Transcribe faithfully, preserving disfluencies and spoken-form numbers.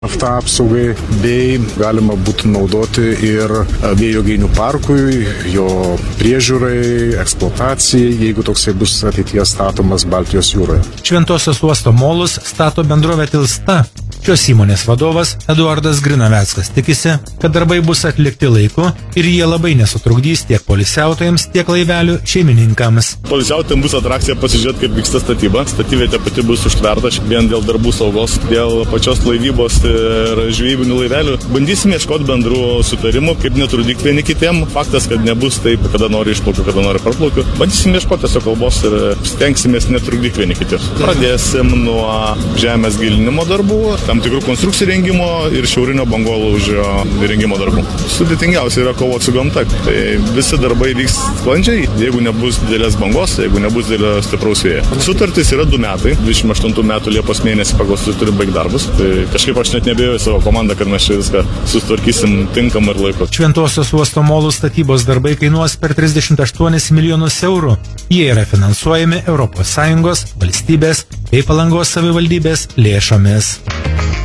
Nafta apsaugai bei galima būtų naudoti ir vėjo jėgainių parkui, jo priežiūrai, eksploatacijai, jeigu toksai bus ateityje statomas Baltijos jūroje. Šventosios uosto molus stato bendrovė Tilsta. Šios įmonės vadovas Eduardas Grinaveckas tikisi, kad darbai bus atlikti laiku ir jie labai nesutrukdys tiek poilsiautojams, tiek laivelių šeimininkams. Poilsiautojams bus atrakcija pasižiūrėti, kaip vyksta statyba. Statybvietė pati bus užtverta vien dėl darbų saugos, dėl pačios laivybos ir žvejybinių laivelių. Bandysime ieškoti bendrų sutarimų, kaip netrukdyti vieni kitiem. Faktas, kad nebus taip, kada nori išplaukiu, kada nori parplaukiu. Bandysime ieškoti tiesiog kalbos ir stengsimės netrukdyti vieni kitiem. Pradėsim nuo žemės gilinimo darbų, tam tikrų konstrukcijų rengimo ir šiaurinio bangolaužio rengimo darbų. Sudėtingiausia yra kovoti su gamta. Tai visi darbai vyks sklandžiai, jeigu nebus didelės bangos, jeigu nebus didelio stipraus vėjo. Sutartis yra du metai, dvidešimt aštuntų metų Liepos mėnesį pagal sutartį turim baigti darbus. Tai kažkaip aš net nebėjau į savo komandą, kad mes čia viską sustvarkysim tinkamai ir laiku. Šventosios uosto molų statybos darbai kainuos per trisdešimt aštuonis milijonus eurų. Jie yra finansuojami Europos Sąjungos, valstybės bei Palangos savivaldybės lėšomis.